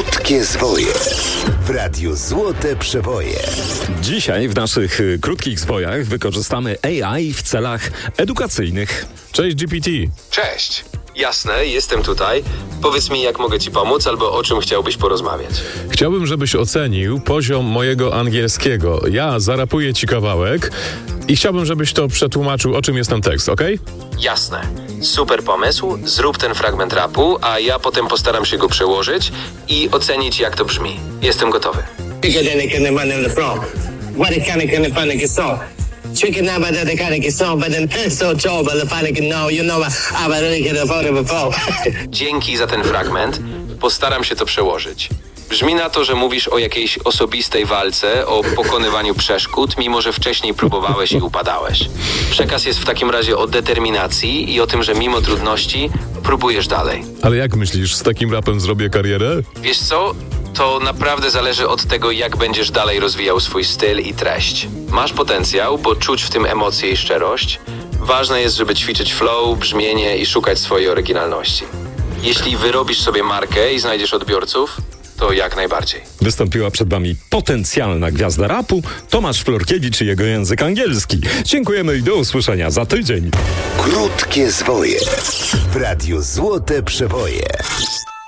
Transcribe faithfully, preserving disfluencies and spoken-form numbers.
Krótkie zwoje w Radiu Złote Przeboje. Dzisiaj w naszych y, krótkich zwojach wykorzystamy A I w celach edukacyjnych. Cześć G P T. Cześć. Jasne, jestem tutaj. Powiedz mi, jak mogę ci pomóc, albo o czym chciałbyś porozmawiać. Chciałbym, żebyś ocenił poziom mojego angielskiego. Ja zarapuję ci kawałek i chciałbym, żebyś to przetłumaczył, o czym jest ten tekst, okej? Jasne. Super pomysł. Zrób ten fragment rapu, a ja potem postaram się go przełożyć i ocenić, jak to brzmi. Jestem gotowy. Chicken number that they kind of get so, but then so job, but the final can know, you know, I really get a photo before. Dzięki za ten fragment. Postaram się to przełożyć. Brzmi na to, że mówisz o jakiejś osobistej walce, o pokonywaniu przeszkód, mimo że wcześniej próbowałeś i upadałeś. Przekaz jest w takim razie o determinacji i o tym, że mimo trudności próbujesz dalej. Ale jak myślisz, z takim rapem zrobię karierę? Wiesz co? To naprawdę zależy od tego, jak będziesz dalej rozwijał swój styl i treść. Masz potencjał, bo czuć w tym emocje i szczerość. Ważne jest, żeby ćwiczyć flow, brzmienie i szukać swojej oryginalności. Jeśli wyrobisz sobie markę i znajdziesz odbiorców, to jak najbardziej. Wystąpiła przed wami potencjalna gwiazda rapu, Tomasz Florkiewicz i jego język angielski. Dziękujemy i do usłyszenia za tydzień. Krótkie zwoje w Radiu Złote Przeboje.